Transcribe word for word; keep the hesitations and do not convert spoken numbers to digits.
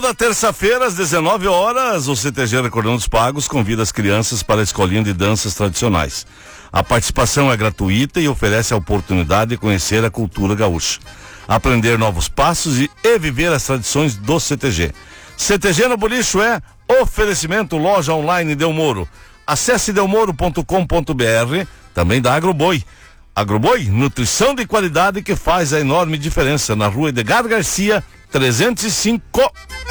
Toda terça-feira, às dezenove horas, o C T G Recordando os Pagos convida as crianças para a escolinha de danças tradicionais. A participação é gratuita e oferece a oportunidade de conhecer a cultura gaúcha, aprender novos passos e, e viver as tradições do C T G. C T G no Bolicho é oferecimento loja online Del Moro. Acesse delmoro ponto com ponto br, também da Agroboi. Agroboi, nutrição de qualidade que faz a enorme diferença, na rua Edgar Garcia, trezentos e cinco.